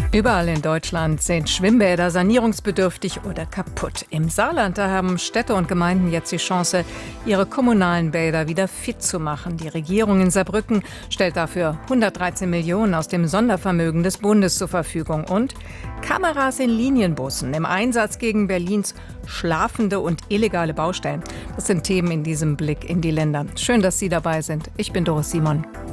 Überall in Deutschland sind Schwimmbäder sanierungsbedürftig oder kaputt. Im Saarland, da haben Städte und Gemeinden jetzt die Chance, ihre kommunalen Bäder wieder fit zu machen. Die Regierung in Saarbrücken stellt dafür 113 Millionen aus dem Sondervermögen des Bundes zur Verfügung. Und Kameras in Linienbussen im Einsatz gegen Berlins schlafende und illegale Baustellen. Das sind Themen in diesem Blick in die Länder. Schön, dass Sie dabei sind. Ich bin Doris Simon.